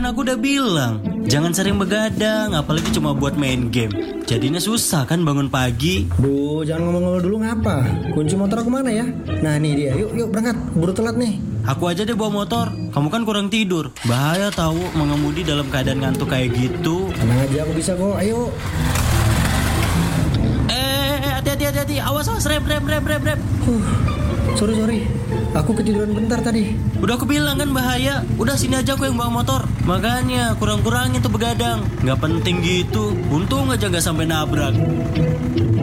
Kan aku udah bilang, jangan sering begadang, apalagi cuma buat main game. Jadinya susah kan bangun pagi. Duh, jangan ngomong-ngomong dulu ngapa? Kunci motor aku mana ya? Nah nih dia, yuk berangkat, buru telat nih. Aku aja deh bawa motor, kamu kan kurang tidur. Bahaya tahu mengemudi dalam keadaan ngantuk kayak gitu. Tenang aja, aku bisa kok, ayo. Hati-hati, awas, rem. Sorry, aku ketiduran bentar tadi. Udah aku bilang kan bahaya. Udah sini aja aku yang bawa motor. Makanya kurang-kurangin tuh begadang. Nggak penting gitu. Untung aja nggak sampai nabrak.